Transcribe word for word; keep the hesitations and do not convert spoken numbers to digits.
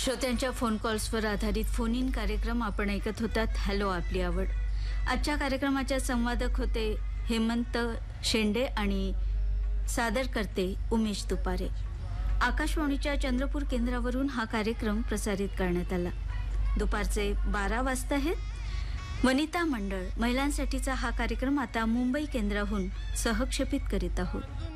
श्रोत्यांच्या फोन कॉल्सवर आधारित phone in कार्यक्रम आपण ऐकत होतात. हॅलो आपली आवड. आजच्या कार्यक्रमाच्या संवादक होते हेमंत शेंडे आणि सादर करते उमेश तुपारे. आकाशवाणीच्या चंद्रपूर केंद्रावरून हा कार्यक्रम प्रसारित करण्यात आला. दुपारचे बारा वाजता आहेत. वनिता मंडळ महिलांसाठीचा हा कार्यक्रम आता मुंबई केंद्राहून सहक्षेपित करीत आहोत.